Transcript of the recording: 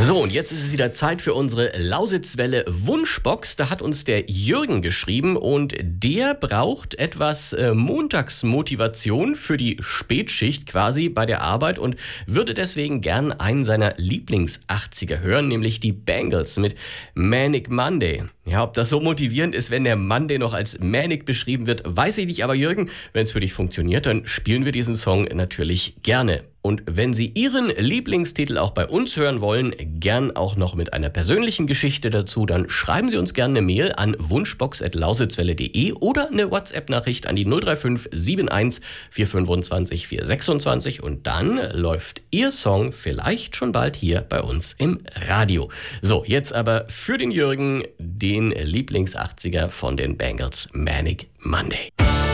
So, und jetzt ist es wieder Zeit für unsere Lausitzwelle Wunschbox. Da hat uns der Jürgen geschrieben und der braucht etwas Montagsmotivation für die Spätschicht quasi bei der Arbeit und würde deswegen gern einen seiner Lieblings-80er hören, nämlich die Bangles mit Manic Monday. Ja, ob das so motivierend ist, wenn der Monday noch als Manic beschrieben wird, weiß ich nicht. Aber Jürgen, wenn es für dich funktioniert, dann spielen wir diesen Song natürlich gerne. Und wenn Sie Ihren Lieblingstitel auch bei uns hören wollen, gern auch noch mit einer persönlichen Geschichte dazu, dann schreiben Sie uns gerne eine Mail an wunschbox@lausitzwelle.de oder eine WhatsApp-Nachricht an die 035 71 425 426 und dann läuft Ihr Song vielleicht schon bald hier bei uns im Radio. So, jetzt aber für den Jürgen den Lieblings-80er von den Bangles, Manic Monday.